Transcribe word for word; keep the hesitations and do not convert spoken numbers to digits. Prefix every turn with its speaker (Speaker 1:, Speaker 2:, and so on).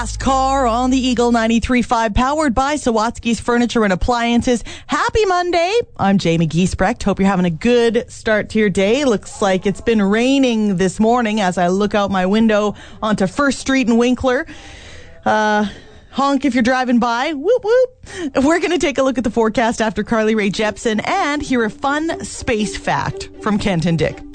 Speaker 1: Last car on the Eagle ninety-three point five, powered by Sawatsky's Furniture and Appliances. Happy Monday. I'm Jamie Giesbrecht. Hope you're having a good start to your day. Looks like it's been raining this morning as I look out my window onto First Street in Winkler. Uh... Honk if you're driving by. Whoop, whoop. We're going to take a look at the forecast after Carly Rae Jepsen and hear a fun space fact from Kent and Dick.